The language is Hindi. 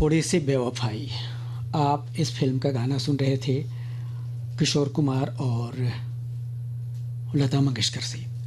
थोड़ी सी बेवफाई। आप इस फिल्म का गाना सुन रहे थे किशोर कुमार और लता मंगेशकर से।